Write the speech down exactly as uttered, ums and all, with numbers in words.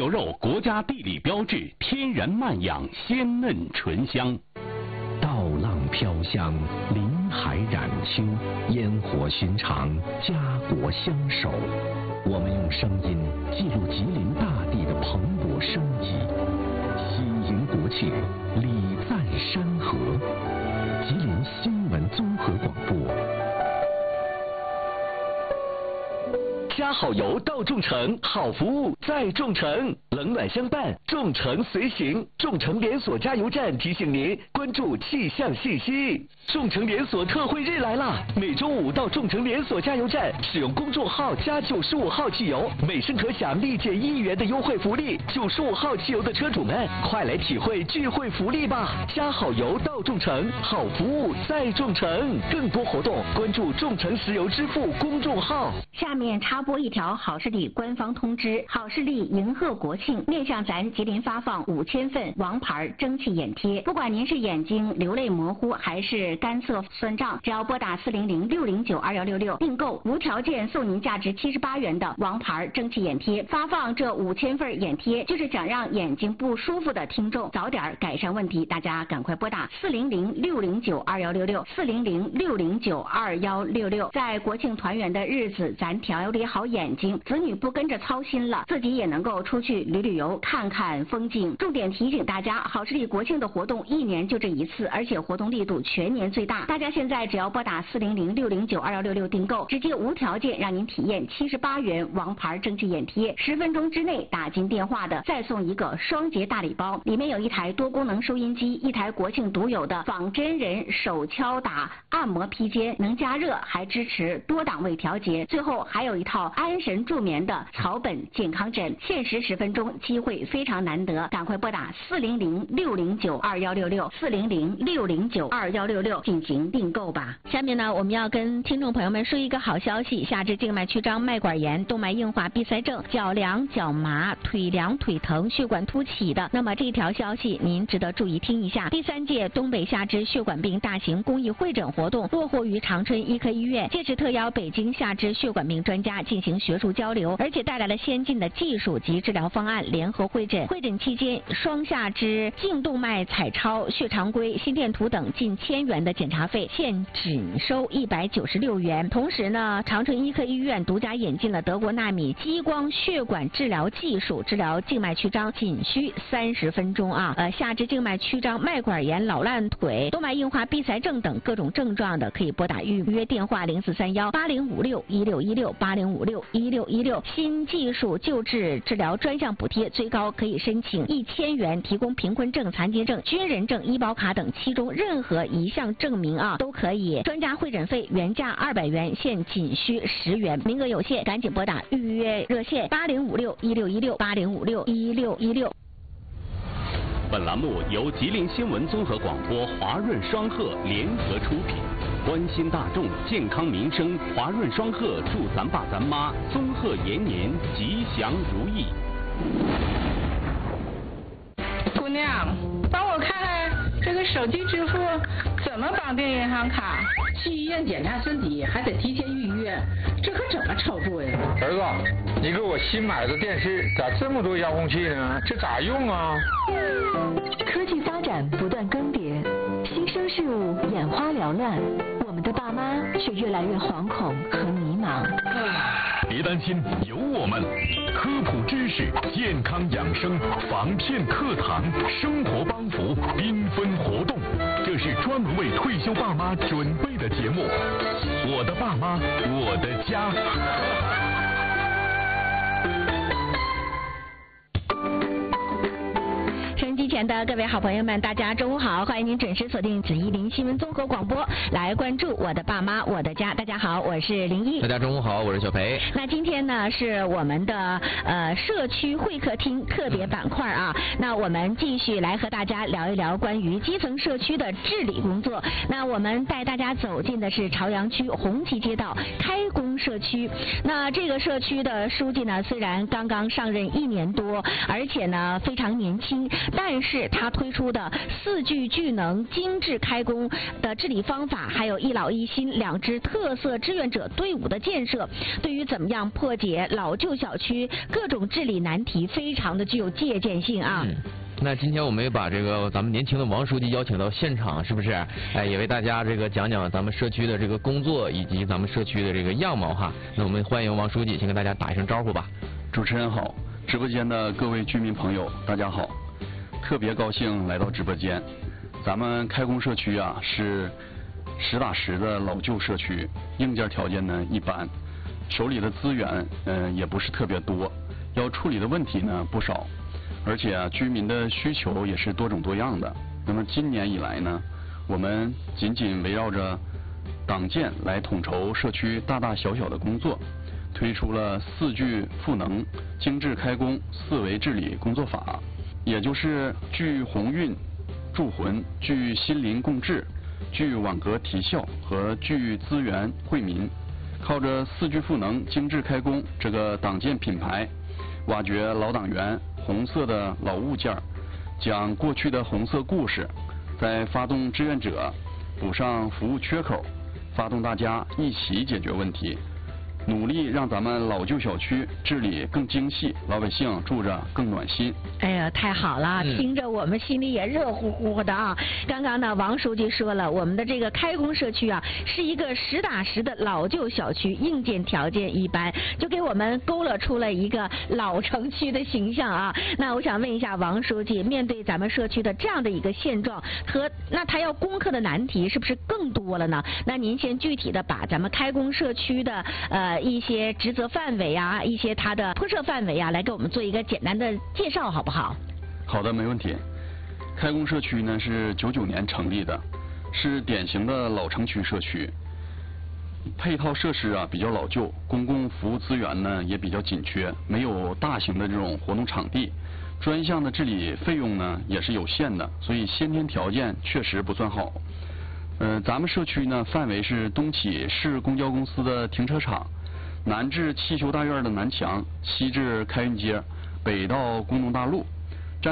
牛肉国家地理标志，天然慢养，鲜嫩醇香。 稻浪飘香，林海染秋，烟火寻常，家国相守。我们用声音记录吉林大地的蓬勃生机。喜迎国庆，礼赞山河。吉林新闻综合广播。 加好油到众诚，好服务在众诚，冷暖相伴，众诚随行。众诚连锁加油站提醒您关注气象信息。众诚连锁特惠日来啦！每周五到众诚连锁加油站使用公众号加九十五号汽油，每升可享立减一元的优惠福利。九十五号汽油的车主们，快来体会聚会福利吧！加好油到众诚，好服务在众诚。更多活动关注众诚石油支付公众号。 下面插播一条好视力官方通知：好视力迎贺国庆，面向咱吉林发放五千份王牌蒸汽眼贴。不管您是眼睛流泪模糊还是干涩酸胀，只要拨打四零零六零九二幺六六订购，无条件送您价值七十八元的王牌蒸汽眼贴。发放这五千份眼贴，就是想让眼睛不舒服的听众早点改善问题。大家赶快拨打四零零六零九二幺六六四零零六零九二幺六六。在国庆团圆的日子，咱调理好眼睛，子女不跟着操心了，自己也能够出去旅旅游，看看风景。重点提醒大家，好视力国庆的活动一年就这一次，而且活动力度全年最大。大家现在只要拨打四零零六零九二幺六六订购，直接无条件让您体验七十八元王牌蒸汽眼贴，十分钟之内打进电话的再送一个双节大礼包，里面有一台多功能收音机，一台国庆独有的仿真人手敲打按摩披肩，能加热还支持多档位调节，最后还有一套安神助眠的草本健康枕，限时十分钟，机会非常难得，赶快拨打四零零六零九二幺六六四零零六零九二幺六六进行订购吧。下面呢，我们要跟听众朋友们说一个好消息：下肢静脉曲张、脉管炎、动脉硬化、闭塞症、脚凉、脚麻、腿凉、腿疼、血管凸起的，那么这条消息您值得注意听一下。第三届东北下肢血管病大型公益会诊活动落户于长春医科医院，届时特邀北京下肢血管病专家进行学术交流，而且带来了先进的技术及治疗方案，联合会诊。会诊期间，双下肢颈动脉彩超、血常规、心电图等近千元的检查费，现只收一百九十六元。同时呢，长春医科医院独家引进了德国纳米激光血管治疗技术，治疗静脉曲张仅需三十分钟啊！呃，下肢静脉曲张、脉管炎、老烂腿、动脉硬化、闭塞症等各种症状的，可以拨打预约电话零四三幺八零五六一六一六八零五六一六一六。新技术救治治疗专项补贴最高可以申请一千元，提供贫困证、残疾证、军人证、医保卡等其中任何一项证明啊都可以。专家会诊费原价二百元，现仅需十元，名额有限，赶紧拨打预约热线八零五六一六一六八零五六一六一六。 本栏目由吉林新闻综合广播华润双鹤联合出品，关心大众健康民生，华润双鹤祝咱爸咱妈综合延年吉祥如意。 姑娘，帮我看看这个手机支付怎么绑定银行卡？ 去医院检查身体还得提前预约，这可怎么操作呀？ 儿子，你给我新买的电视咋这么多遥控器呢？这咋用啊？ 科技发展不断更迭，新生事物眼花缭乱，我们的爸妈却越来越惶恐和迷茫。 别担心，有我们，科普知识、健康养生、防骗课堂、生活帮扶、缤纷活动，这是专门为退休爸妈准备的节目。我的爸妈，我的家。 机前的各位好朋友们，大家中午好，欢迎您准时锁定紫一林新闻综合广播，来关注我的爸妈我的家。大家好，我是林毅。 大家中午好，我是小培。 那今天呢是我们的呃社区会客厅特别板块啊，嗯、那我们继续来和大家聊一聊关于基层社区的治理工作。那我们带大家走进的是朝阳区红旗街道开工工社区。那这个社区的书记呢，虽然刚刚上任一年多，而且呢非常年轻，但是他推出的四具聚能精致开工的治理方法，还有一老一新两支特色志愿者队伍的建设，对于怎么样破解老旧小区各种治理难题，非常的具有借鉴性啊。 嗯那今天我们也把这个咱们年轻的王书记邀请到现场，是不是？哎，也为大家这个讲讲咱们社区的这个工作以及咱们社区的这个样貌哈。那我们欢迎王书记，先跟大家打一声招呼吧。 主持人好，直播间的各位居民朋友，大家好，特别高兴来到直播间。咱们开工社区啊是实打实的老旧社区，硬件条件呢一般，手里的资源嗯、呃、也不是特别多，要处理的问题呢不少。而且啊，居民的需求也是多种多样的。那么今年以来呢，我们紧紧围绕着党建来统筹社区大大小小的工作，推出了四聚赋能、精致开工四维治理工作法，也就是聚鸿运、助魂、聚心灵共治、聚网格提效和聚资源惠民。靠着四聚赋能、精致开工这个党建品牌，挖掘老党员红色的老物件，讲过去的红色故事，再发动志愿者补上服务缺口，发动大家一起解决问题，努力让咱们老旧小区治理更精细，老百姓住着更暖心。 哎呀，太好了，嗯、听着我们心里也热乎乎的啊！刚刚呢，王书记说了，我们的这个开工社区啊，是一个实打实的老旧小区，硬件条件一般，就给我们勾勒出了一个老城区的形象啊。那我想问一下王书记，面对咱们社区的这样的一个现状和那他要攻克的难题，是不是更多了呢？那您先具体的把咱们开工社区的呃一些职责范围啊，一些它的铺设范围啊，来给我们做一个简单的介绍，好不好？ 好的，没问题。开工社区呢是九九年成立的，是典型的老城区社区，配套设施啊比较老旧，公共服务资源呢也比较紧缺，没有大型的这种活动场地，专项的治理费用呢也是有限的，所以先天条件确实不算好。呃，咱们社区呢范围是东起市公交公司的停车场，南至汽修大院的南墙，西至开运街，北到工农大路。